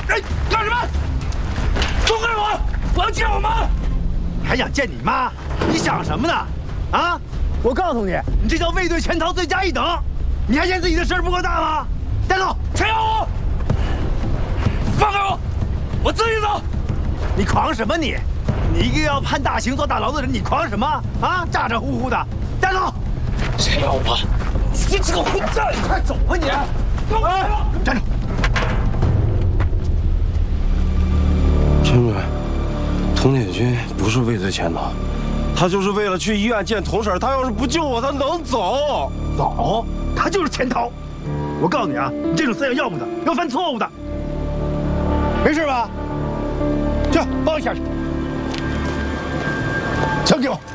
哎，干什么？放开我！我要见我妈。 还想见你妈？你想什么呢？啊！我告诉你，你这叫畏罪潜逃罪加一等。你还嫌自己的事儿不够大吗？带走！ 谁要我？放开我！我自己走。 你狂什么你？你一个要判大刑坐大牢的人，你狂什么啊？咋咋呼呼的，带走！ 谁要我？你这个混蛋！你快走吧你！ 站住！ 陈主任，佟铁军不是畏罪潜逃，他就是为了去医院见佟婶。他要是不救我，他能走？ 走？他就是潜逃。我告诉你啊，你这种思想要不得，要犯错误的。没事吧？去，帮我下去。枪给我。